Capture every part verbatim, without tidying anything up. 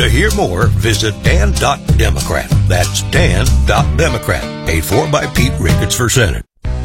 To hear more, visit dan dot democrat. That's dan dot democrat. Paid for by Pete Ricketts for Senate.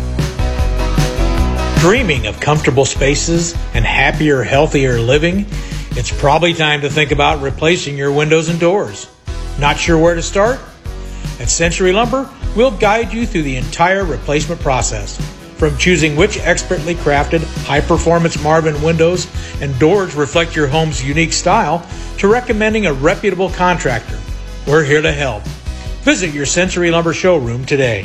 Dreaming of comfortable spaces and happier, healthier living? It's probably time to think about replacing your windows and doors. Not sure where to start? At Century Lumber, we'll guide you through the entire replacement process. From choosing which expertly crafted, high-performance Marvin windows and doors reflect your home's unique style, to recommending a reputable contractor. We're here to help. Visit your Century Lumber showroom today.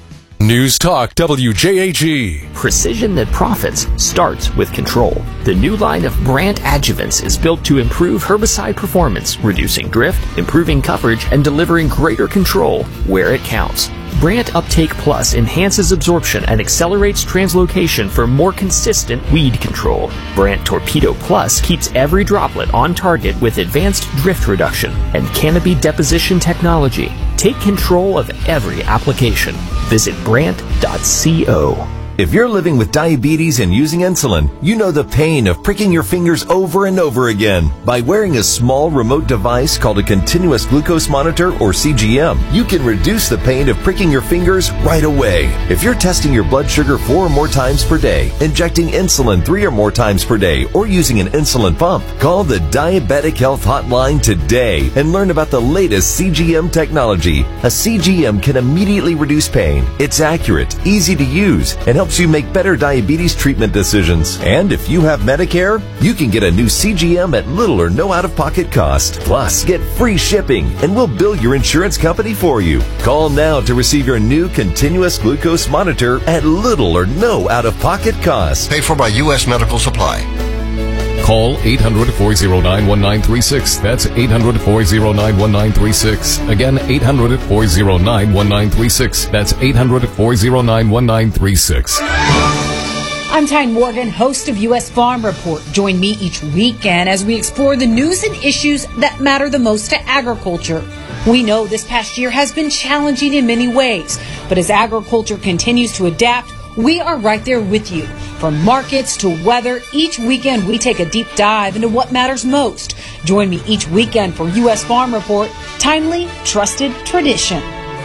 News Talk W J H E. Precision that profits starts with control. The new line of Brandt adjuvants is built to improve herbicide performance, reducing drift, improving coverage, and delivering greater control where it counts. Brandt Uptake Plus enhances absorption and accelerates translocation for more consistent weed control. Brandt Torpedo Plus keeps every droplet on target with advanced drift reduction and canopy deposition technology. Take control of every application. Visit brandt dot co. If you're living with diabetes and using insulin, you know the pain of pricking your fingers over and over again. By wearing a small remote device called a continuous glucose monitor, or C G M, you can reduce the pain of pricking your fingers right away. If you're testing your blood sugar four or more times per day, injecting insulin three or more times per day, or using an insulin pump, call the Diabetic Health Hotline today and learn about the latest C G M technology. A C G M can immediately reduce pain. It's accurate, easy to use, and helps you make better diabetes treatment decisions. And if you have Medicare, you can get a new C G M at little or no out-of-pocket cost. Plus, get free shipping, and we'll bill your insurance company for you. Call now to receive your new continuous glucose monitor at little or no out-of-pocket cost. Paid for by U S Medical Supply. Call eight hundred, four oh nine, one nine three six. That's eight hundred, four oh nine, one nine three six. Again, eight hundred, four oh nine, one nine three six. That's eight hundred, four oh nine, one nine three six. I'm Tyne Morgan, host of U S Farm Report. Join me each weekend as we explore the news and issues that matter the most to agriculture. We know this past year has been challenging in many ways, but as agriculture continues to adapt, we are right there with you. From markets to weather, each weekend we take a deep dive into what matters most. Join me each weekend for U S Farm Report, timely, trusted tradition.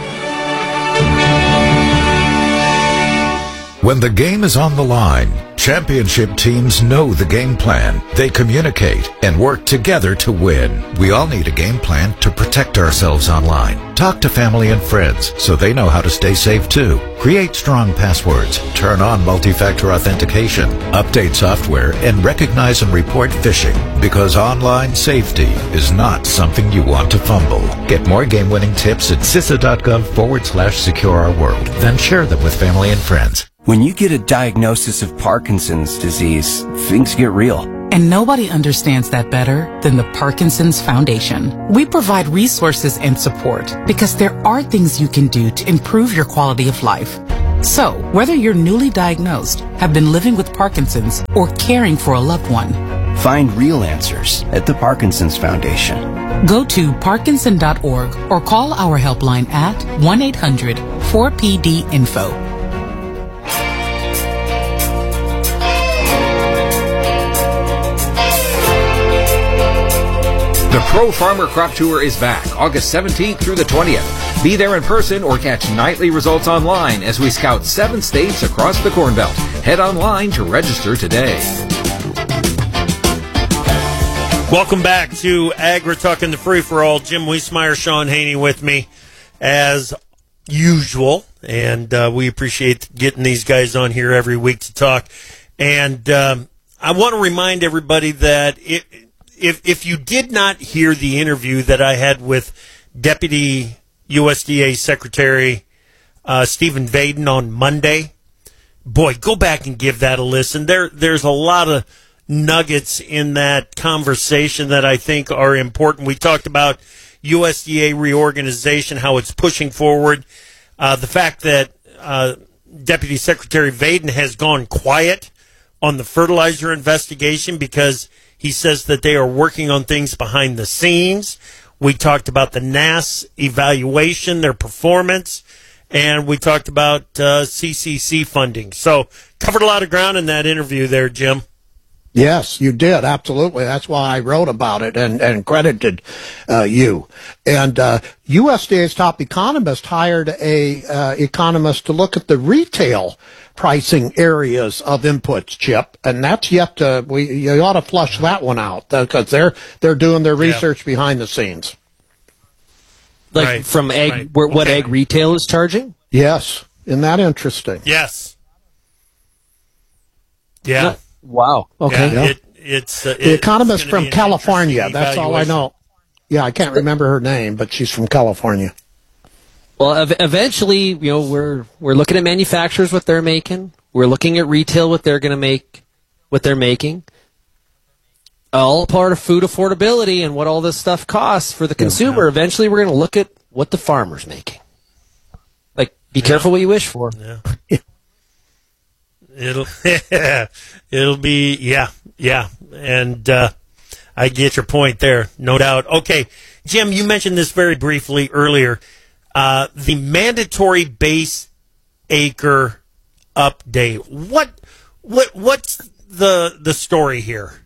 When the game is on the line, championship teams know the game plan. They communicate and work together to win. We all need a game plan to protect ourselves online. Talk to family and friends so they know how to stay safe too. Create strong passwords, turn on multi-factor authentication, update software, and recognize and report phishing, because online safety is not something you want to fumble. Get more game-winning tips at C I S A dot gov forward slash secure our world. Then share them with family and friends. When you get a diagnosis of Parkinson's disease, things get real. And nobody understands that better than the Parkinson's Foundation. We provide resources and support because there are things you can do to improve your quality of life. So, whether you're newly diagnosed, have been living with Parkinson's, or caring for a loved one, find real answers at the Parkinson's Foundation. Go to parkinson dot org or call our helpline at one eight hundred, four P D info. The Pro Farmer Crop Tour is back August seventeenth through the twentieth. Be there in person or catch nightly results online as we scout seven states across the Corn Belt. Head online to register today. Welcome back to Agri-Talk and the Free for All. Jim Wiesmeyer, Sean Haney with me as usual, and uh, we appreciate getting these guys on here every week to talk. And um, I want to remind everybody that it. If if you did not hear the interview that I had with Deputy U S D A Secretary uh, Stephen Vaden on Monday, boy, go back and give that a listen. There there's a lot of nuggets in that conversation that I think are important. We talked about U S D A reorganization, how it's pushing forward, uh, the fact that uh, Deputy Secretary Vaden has gone quiet on the fertilizer investigation because he says that they are working on things behind the scenes. We talked about the N A S evaluation, their performance, and we talked about uh, C C C funding. So covered a lot of ground in that interview there, Jim. Yes, you did. Absolutely. That's why I wrote about it and, and credited uh, you. And uh, U S D A's top economist hired a uh, economist to look at the retail pricing areas of inputs, Chip. And that's yet to, we, you ought to flush that one out because they're, they're doing their research yeah. behind the scenes. Like right. from egg, right. where, what okay. egg retail is charging? Yes. Isn't that interesting? Yes. Yeah. Uh, wow. Okay. Yeah, yeah. It, it's uh, the it's economist from California. That's all I evaluation. know. Yeah, I can't remember her name, but she's from California. Well, ev- eventually, you know, we're we're looking at manufacturers, what they're making. We're looking at retail, what they're going to make, what they're making. All part of food affordability and what all this stuff costs for the consumer. Yeah. Eventually, we're going to look at what the farmer's making. Like, be yeah. careful what you wish for. Yeah. It'll, it'll be, yeah, yeah. And uh, I get your point there, no doubt. Okay, Jim, you mentioned this very briefly earlier. Uh, the mandatory base acre update. What, what, what's the the story here?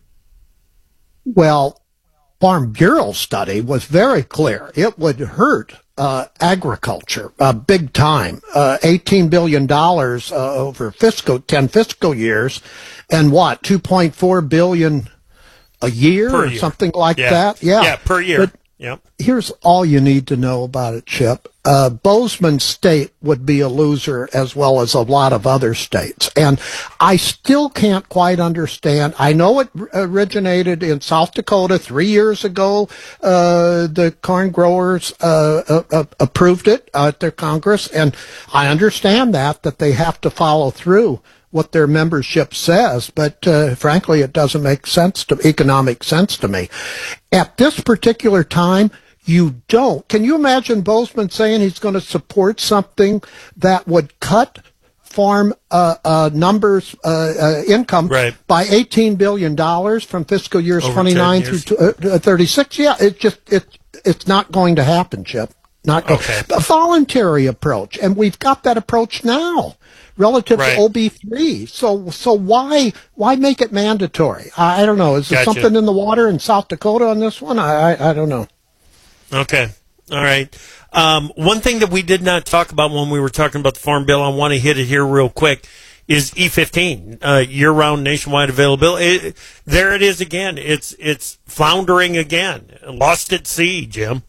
Well, Farm Bureau study was very clear. It would hurt uh, agriculture uh, big time. Uh, eighteen billion dollars uh, over fiscal ten fiscal years, and what two point four billion a year per or year. something like yeah. that. Yeah, yeah, per year. But yep. Here's all you need to know about it, Chip. Uh, Bozeman State would be a loser as well as a lot of other states. And I still can't quite understand. I know it originated in South Dakota three years ago. Uh, the corn growers uh, uh, approved it at their Congress. And I understand that, that they have to follow through what their membership says, but uh, frankly, it doesn't make sense to economic sense to me. At this particular time, you don't. Can you imagine Bozeman saying he's going to support something that would cut farm uh, uh, numbers, uh, uh, income right. by eighteen billion dollars from fiscal years Over twenty-nine through uh, thirty-six? Yeah, it just it it's not going to happen, Chip. Not go- okay. A voluntary approach, and we've got that approach now relative right. to O B three. So, so why why make it mandatory? I, I don't know. Is there gotcha. something in the water in South Dakota on this one? I I, I don't know. Okay. All right. Um, one thing that we did not talk about when we were talking about the Farm Bill, I want to hit it here real quick, is E fifteen, uh, year-round nationwide availability. It, there it is again. It's it's floundering again. Lost at sea, Jim.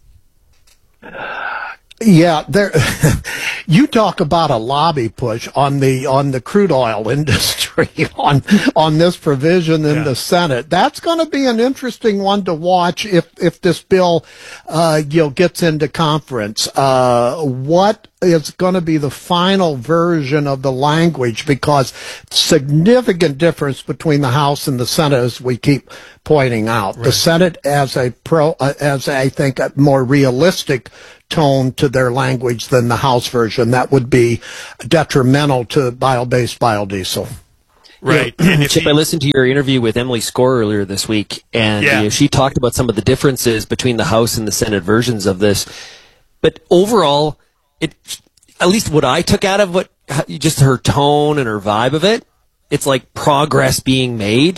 Yeah, there. You talk about a lobby push on the on the crude oil industry on on this provision in yeah. the Senate. That's going to be an interesting one to watch if if this bill, uh, you know, gets into conference. Uh, what is going to be the final version of the language? Because significant difference between the House and the Senate, as we keep pointing out. Right. The Senate as a pro, uh, as I think a more realistic tone to their language than the House version. That would be detrimental to bio-based biodiesel. Right. You know, Chip, I listened to your interview with Emily Score earlier this week, and yeah. you know, she talked about some of the differences between the House and the Senate versions of this. But overall, it, at least what I took out of what, just her tone and her vibe of it, it's like progress being made.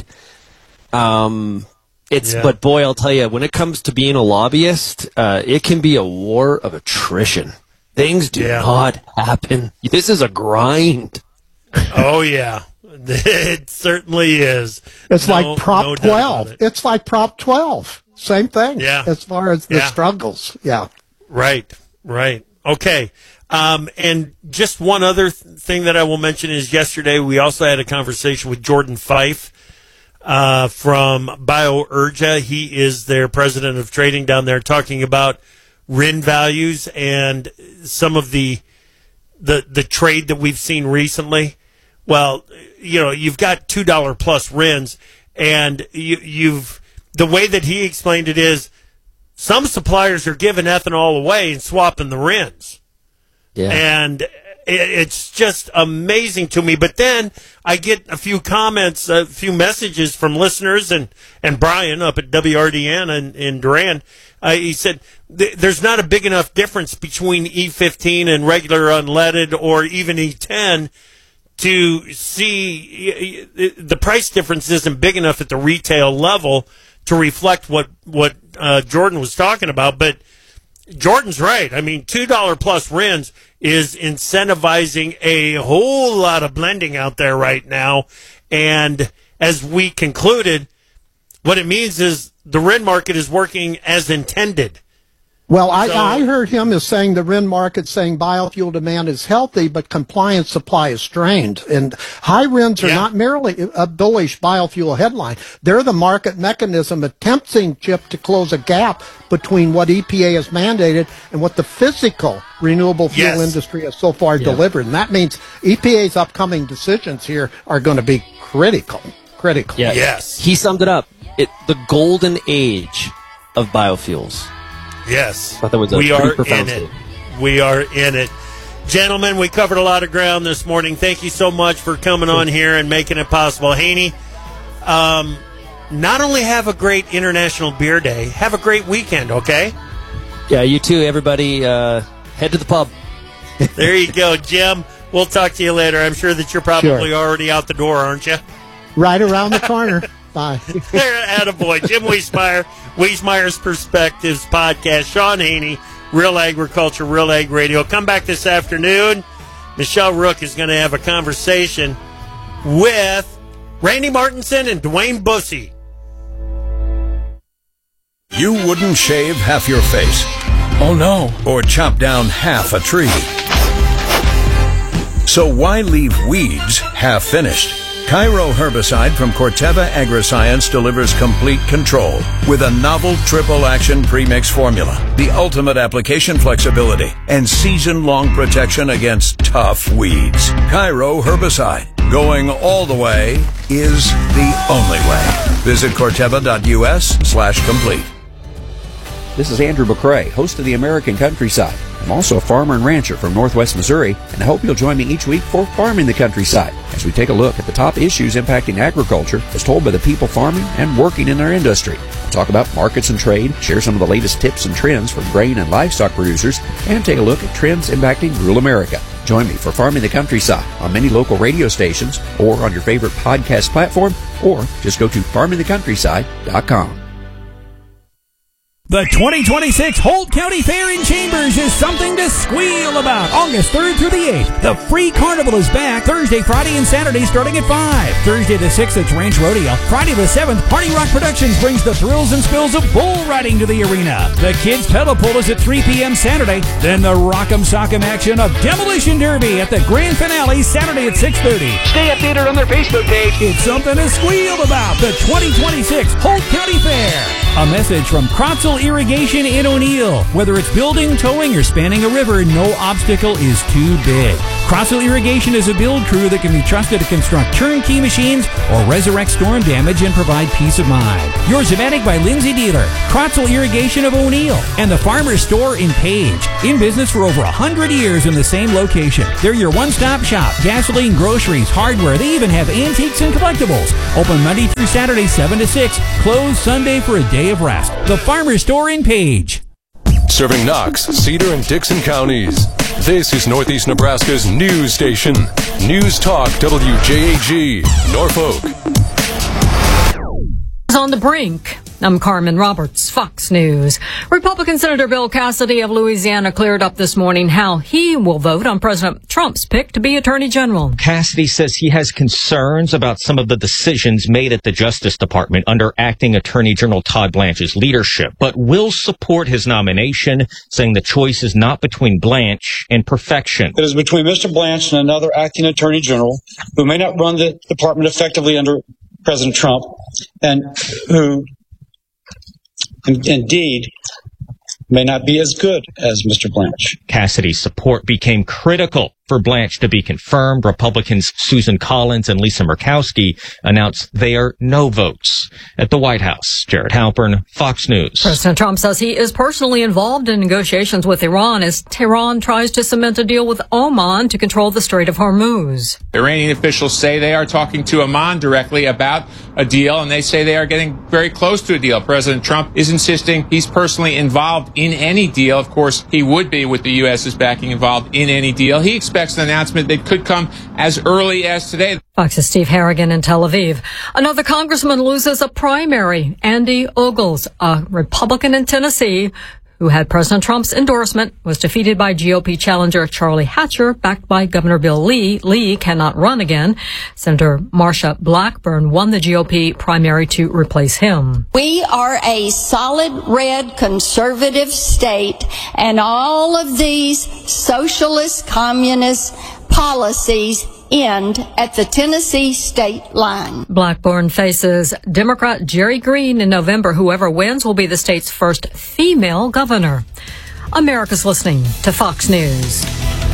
Um, It's, yeah. But boy, I'll tell you, when it comes to being a lobbyist, uh, it can be a war of attrition. Things do yeah. not happen. This is a grind. Oh, yeah. It certainly is. It's no, like Prop no twelve. It. It's like Prop twelve. Same thing. Yeah. As far as the yeah. struggles. Yeah. Right, right. Okay. Um, and just one other th- thing that I will mention is yesterday we also had a conversation with Jordan Fife. Uh, from BioUrgia. He is their president of trading down there, talking about R I N values and some of the the the trade that we've seen recently. Well, you know, you've got two dollar plus R I Ns, and you, you've the way that he explained it is some suppliers are giving ethanol away and swapping the R I Ns. Yeah. And it's just amazing to me. But then I get a few comments, a few messages from listeners, and, and Brian up at W R D N in, in Durand. Uh, he said there's not a big enough difference between E fifteen and regular unleaded or even E ten to see the price difference isn't big enough at the retail level to reflect what what uh, Jordan was talking about. But Jordan's right. I mean, two dollars plus R I Ns is incentivizing a whole lot of blending out there right now. And as we concluded, what it means is the R I N market is working as intended. Well, I, So- I heard him as saying the R I N market saying biofuel demand is healthy, but compliance supply is strained. And high R I Ns are Yeah. not merely a bullish biofuel headline. They're the market mechanism attempting, Chip, to close a gap between what E P A has mandated and what the physical renewable fuel Yes. industry has so far Yeah. delivered. And that means E P A's upcoming decisions here are going to be critical. Critical. Yeah. Yes. He summed it up. It the golden age of biofuels. Yes. I thought that was a we pretty are in profound it. statement. We are in it. Gentlemen, we covered a lot of ground this morning. Thank you so much for coming on here and making it possible. Haney, um, not only have a great International Beer Day, have a great weekend, okay? Yeah, you too, everybody. Uh, head to the pub. There you go, Jim. We'll talk to you later. I'm sure that you're probably Sure. already out the door, aren't you? Right around the corner. Bye. There, attaboy. Jim Wiesmeyer, Wiesmeyer's Perspectives Podcast. Sean Haney, Real Agriculture, Real Ag Radio. Come back this afternoon. Michelle Rook is going to have a conversation with Randy Martinson and Dwayne Bussey. You wouldn't shave half your face. Oh no. Or chop down half a tree. So why leave weeds half finished? Cairo herbicide from Corteva Agriscience delivers complete control with a novel triple action premix formula, the ultimate application flexibility, and season-long protection against tough weeds. Cairo herbicide, going all the way, is the only way. Visit Corteva.us slash complete. This is Andrew McCrae, host of the American Countryside. I'm also a farmer and rancher from Northwest Missouri, and I hope you'll join me each week for Farming the Countryside, as we take a look at the top issues impacting agriculture as told by the people farming and working in our industry. We'll talk about markets and trade, share some of the latest tips and trends from grain and livestock producers, and take a look at trends impacting rural America. Join me for Farming the Countryside on many local radio stations or on your favorite podcast platform, or just go to farming the countryside dot com. The twenty twenty-six Holt County Fair in Chambers is something to squeal about. August third through the eighth. The free carnival is back Thursday, Friday, and Saturday starting at five. Thursday the sixth, it's Ranch Rodeo. Friday the seventh, Party Rock Productions brings the thrills and spills of bull riding to the arena. The Kids Pedal Pull is at three p.m. Saturday. Then the Rock'em Sock'em action of Demolition Derby at the grand finale Saturday at six thirty. Stay updated on their Facebook page. It's something to squeal about. The twenty twenty-six Holt County Fair. A message from Crotzel Irrigation in O'Neill. Whether it's building, towing, or spanning a river, no obstacle is too big. Crotzel Irrigation is a build crew that can be trusted to construct turnkey machines or resurrect storm damage and provide peace of mind. Your Zematic by Lindsay Dealer, Crotzel Irrigation of O'Neill, and the Farmer's Store in Page. In business for over one hundred years in the same location. They're your one-stop shop. Gasoline, groceries, hardware. They even have antiques and collectibles. Open Monday through Saturday, seven to six. Closed Sunday for a day of rest. The Farmer's Store in Page. Serving Knox, Cedar, and Dixon counties. This is Northeast Nebraska's news station. News Talk W J A G, Norfolk. On the brink. I'm Carmen Roberts, Fox News. Republican Senator Bill Cassidy of Louisiana cleared up this morning how he will vote on President Trump's pick to be Attorney General. Cassidy says he has concerns about some of the decisions made at the Justice Department under acting Attorney General Todd Blanche's leadership, but will support his nomination, saying the choice is not between Blanche and perfection. It is between Mister Blanche and another acting Attorney General who may not run the department effectively under President Trump and who indeed may not be as good as Mister Blanche. Cassidy's support became critical for Blanche to be confirmed. Republicans Susan Collins and Lisa Murkowski announced they are no votes at the White House. Jared Halpern, Fox News. President Trump says he is personally involved in negotiations with Iran as Tehran tries to cement a deal with Oman to control the Strait of Hormuz. Iranian officials say they are talking to Oman directly about a deal, and they say they are getting very close to a deal. President Trump is insisting he's personally involved in any deal. Of course, he would be with the U S's backing involved in any deal. He expects expects an announcement that could come as early as today. Fox's Steve Harrigan in Tel Aviv. Another congressman loses a primary. Andy Ogles, a Republican in Tennessee, who had President Trump's endorsement, was defeated by G O P challenger Charlie Hatcher, backed by Governor Bill Lee. Lee cannot run again. Senator Marsha Blackburn won the G O P primary to replace him. We are a solid red conservative state, and all of these socialist communist policies end at the Tennessee state line. Blackburn faces Democrat Jerry Green in November. Whoever wins will be the state's first female governor. America's listening to Fox News.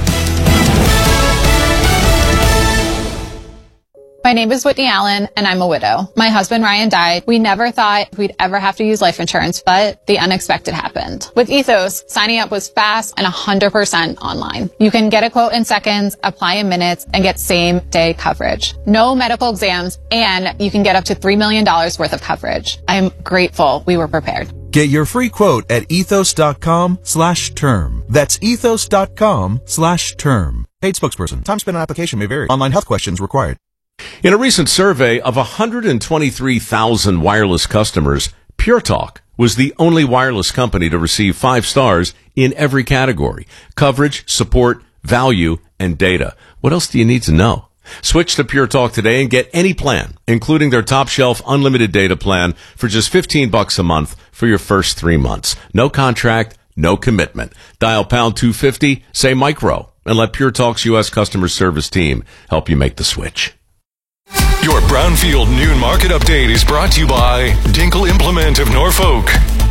My name is Whitney Allen, and I'm a widow. My husband, Ryan, died. We never thought we'd ever have to use life insurance, but the unexpected happened. With Ethos, signing up was fast and one hundred percent online. You can get a quote in seconds, apply in minutes, and get same-day coverage. No medical exams, and you can get up to three million dollars worth of coverage. I'm grateful we were prepared. Get your free quote at ethos.com slash term. That's ethos.com slash term. Paid spokesperson. Time spent on application may vary. Online health questions required. In a recent survey of one hundred twenty-three thousand wireless customers, Pure Talk was the only wireless company to receive five stars in every category: coverage, support, value, and data. What else do you need to know? Switch to Pure Talk today and get any plan, including their top shelf unlimited data plan, for just fifteen bucks a month for your first three months. No contract, no commitment. Dial pound two fifty, say micro, and let Pure Talk's U S customer service team help you make the switch. Your Brownfield Noon Market Update is brought to you by Dinkle Implement of Norfolk.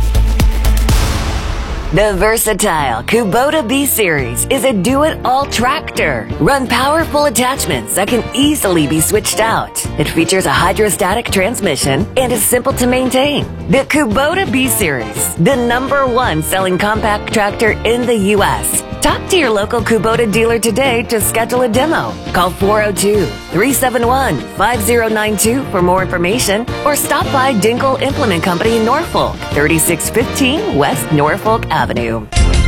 The versatile Kubota B-Series is a do-it-all tractor. Run powerful attachments that can easily be switched out. It features a hydrostatic transmission and is simple to maintain. The Kubota B-Series, the number one selling compact tractor in the U S Talk to your local Kubota dealer today to schedule a demo. Call four oh two, three seven one, five oh nine two for more information, or stop by Dinkle Implement Company in Norfolk, thirty-six fifteen West Norfolk Avenue.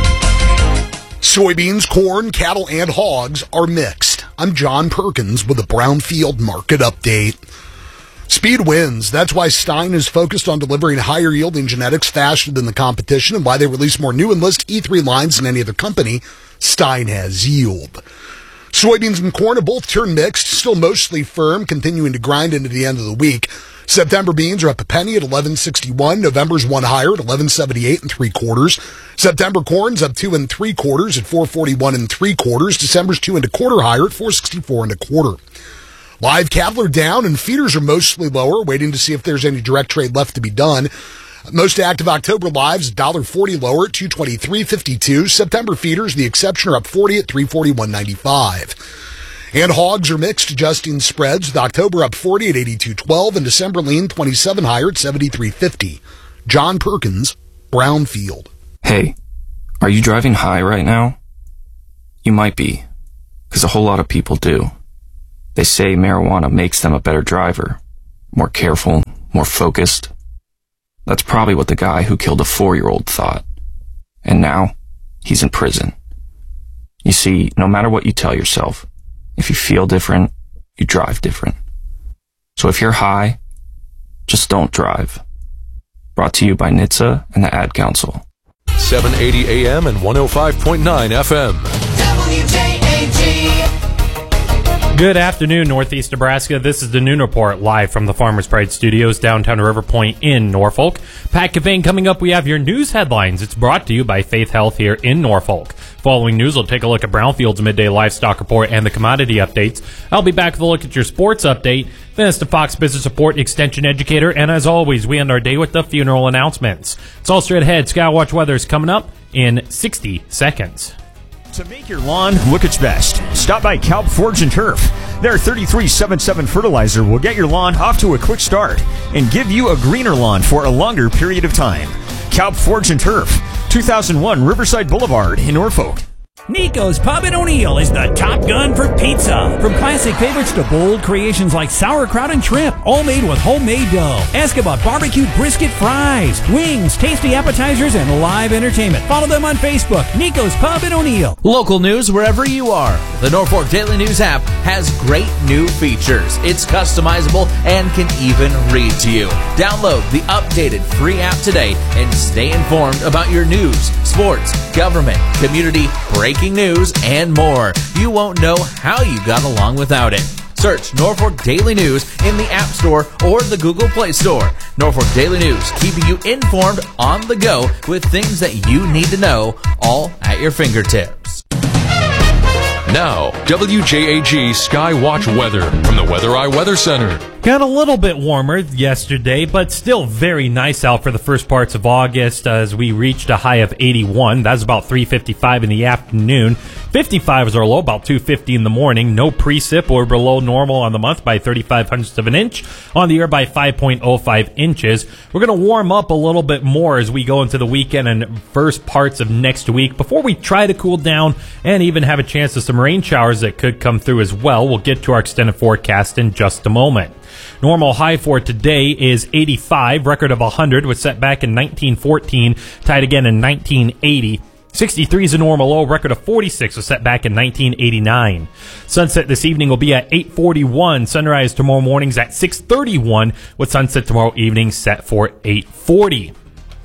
Soybeans, corn, cattle, and hogs are mixed. I'm John Perkins with a Brownfield Market Update. Speed wins. That's why Stein is focused on delivering higher yielding genetics faster than the competition, and why they release more new Enlist E three lines than any other company. Stein has yield. Soybeans and corn have both turned mixed, still mostly firm, continuing to grind into the end of the week. September beans are up a penny at eleven sixty-one. November's one higher at eleven seventy-eight and three quarters. September corn's up two and three quarters at four forty-one and three quarters. December's two and a quarter higher at four sixty-four and a quarter. Live cattle are down and feeders are mostly lower, waiting to see if there's any direct trade left to be done. Most active October lives, one dollar forty lower at two twenty-three fifty-two. September feeders, the exception, are up forty at three forty-one ninety-five. And hogs are mixed, adjusting spreads, with October up forty at eighty-two twelve and December lean twenty-seven higher at seventy-three fifty. John Perkins, Brownfield. Hey, are you driving high right now? You might be, because a whole lot of people do. They say marijuana makes them a better driver, more careful, more focused. That's probably what the guy who killed a four-year-old thought. And now, he's in prison. You see, no matter what you tell yourself, if you feel different, you drive different. So if you're high, just don't drive. Brought to you by N H T S A and the Ad Council. seven eighty A M and one oh five point nine F M. W J A G. Good afternoon, Northeast Nebraska. This is the Noon Report, live from the Farmers Pride Studios, downtown River Point in Norfolk. Pat Cavane coming up. We have your news headlines. It's brought to you by Faith Health here in Norfolk. Following news, we'll take a look at Brownfield's midday livestock report and the commodity updates. I'll be back with a look at your sports update. Then it's the Fox Business Support Extension Educator. And as always, we end our day with the funeral announcements. It's all straight ahead. Skywatch weather is coming up in sixty seconds. To make your lawn look its best, stop by Kalb Forge and Turf. Their thirty-three seventy-seven fertilizer will get your lawn off to a quick start and give you a greener lawn for a longer period of time. Kalb Forge and Turf, two thousand one Riverside Boulevard in Norfolk. Nico's Pub in O'Neill is the top gun for pizza. From classic favorites to bold creations like sauerkraut and shrimp, all made with homemade dough. Ask about barbecue brisket fries, wings, tasty appetizers, and live entertainment. Follow them on Facebook. Nico's Pub in O'Neill. Local news wherever you are. The Norfolk Daily News app has great new features. It's customizable and can even read to you. Download the updated free app today and stay informed about your news, sports, government, community, breaking news, and more. You won't know how you got along without it. Search Norfolk Daily News in the App Store or the Google Play Store. Norfolk Daily News, keeping you informed on the go with things that you need to know, all at your fingertips. Now, W J A G Skywatch weather from the Weather Eye Weather Center. Got a little bit warmer yesterday, but still very nice out for the first parts of August as we reached a high of eighty-one. That's about three fifty-five in the afternoon. fifty-five is our low, about two fifty in the morning. No precip or below normal on the month by thirty-five hundredths of an inch. On the air by five point oh five inches. We're going to warm up a little bit more as we go into the weekend and first parts of next week before we try to cool down and even have a chance of some rain showers that could come through as well. We'll get to our extended forecast in just a moment. Normal high for today is eighty-five. Record of one hundred was set back in nineteen fourteen, tied again in nineteen eighty. sixty-three is a normal low. Record of forty-six was set back in nineteen eighty-nine. Sunset this evening will be at eight forty-one. Sunrise tomorrow morning's at six thirty-one, with sunset tomorrow evening set for eight forty.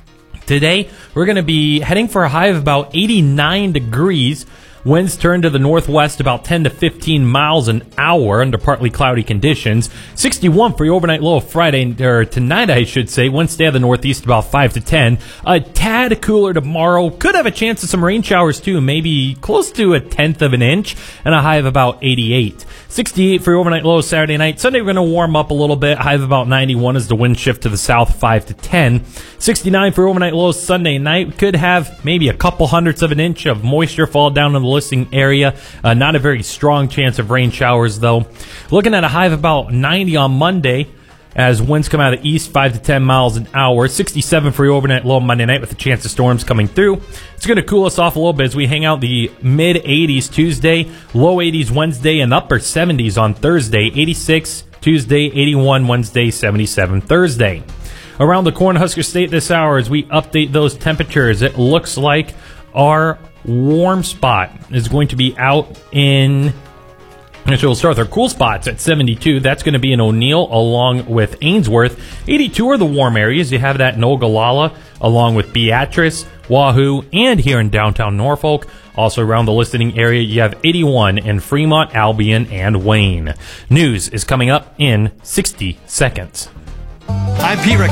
Today, we're going to be heading for a high of about eighty-nine degrees. Winds turn to the northwest about ten to fifteen miles an hour under partly cloudy conditions. sixty-one for your overnight low Friday, or tonight I should say. Winds stay out of the northeast about five to ten. A tad cooler tomorrow. Could have a chance of some rain showers too, maybe close to a tenth of an inch, and a high of about eighty-eight. sixty-eight for your overnight low Saturday night. Sunday we're going to warm up a little bit. High of about ninety-one as the wind shift to the south five to ten. sixty-nine for your overnight low Sunday night. Could have maybe a couple hundredths of an inch of moisture fall down in the listening area. Uh, not a very strong chance of rain showers, though. Looking at a high of about ninety on Monday as winds come out of the east, five to ten miles an hour. sixty-seven for your overnight low Monday night with a chance of storms coming through. It's going to cool us off a little bit as we hang out the mid eighties Tuesday, low eighties Wednesday, and upper seventies on Thursday. eighty-six Tuesday, eighty-one Wednesday, seventy-seven Thursday. Around the Cornhusker State this hour as we update those temperatures, it looks like our warm spot is going to be out in, actually we'll start with our cool spots at seventy-two. That's going to be in O'Neill along with Ainsworth. eighty-two are the warm areas. You have that in Ogallala along with Beatrice, Wahoo, and here in downtown Norfolk. Also around the listening area, you have eighty-one in Fremont, Albion, and Wayne. News is coming up in sixty seconds. I'm Pete Rick.